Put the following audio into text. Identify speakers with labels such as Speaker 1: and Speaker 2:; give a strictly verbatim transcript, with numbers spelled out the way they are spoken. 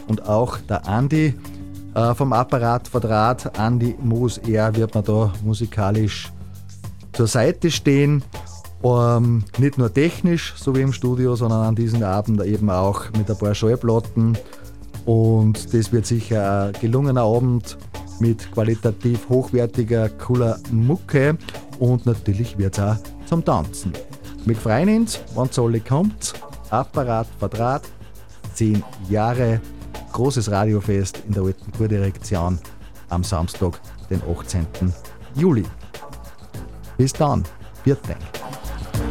Speaker 1: und auch der Andi äh, vom Apparat Quadrat. Andi Moos, er wird mir da musikalisch zur Seite stehen. Ähm, nicht nur technisch, so wie im Studio, sondern an diesem Abend eben auch mit ein paar Schallplatten. Und das wird sicher ein gelungener Abend mit qualitativ hochwertiger, cooler Mucke. Und natürlich wird es auch zum Tanzen. Wir freuen uns, wenn es alle kommt. Apparat Quadrat, zehn Jahre, großes Radiofest in der alten Kurdirektion am Samstag, den achtzehnten Juli. Bis dann, vielen Dank.